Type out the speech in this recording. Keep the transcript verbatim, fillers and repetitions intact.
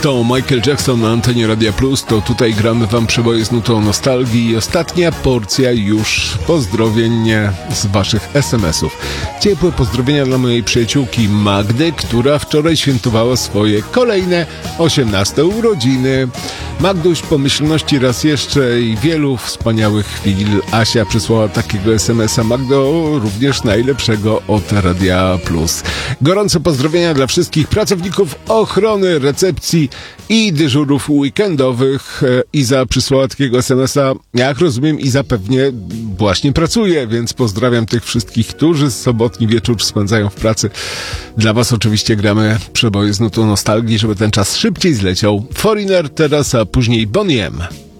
To Michael Jackson na antenie Radia Plus, to tutaj gramy wam przeboje z nutą nostalgii i ostatnia porcja już pozdrowień z waszych es em esów. Ciepłe pozdrowienia dla mojej przyjaciółki Magdy, która wczoraj świętowała swoje kolejne osiemnaste urodziny. Magduś, pomyślności raz jeszcze i wielu wspaniałych chwil. Asia przysłała takiego es em esa. Magdo, również najlepszego od Radia Plus. Gorące pozdrowienia dla wszystkich pracowników ochrony, recepcji i dyżurów weekendowych. Iza przysłała takiego es em esa. Jak rozumiem, Iza pewnie właśnie pracuje, więc pozdrawiam tych wszystkich, którzy sobotni wieczór spędzają w pracy. Dla was oczywiście gramy przeboje z nutą nostalgii, żeby ten czas szybciej zleciał. Foreigner teraz, a później Boney M.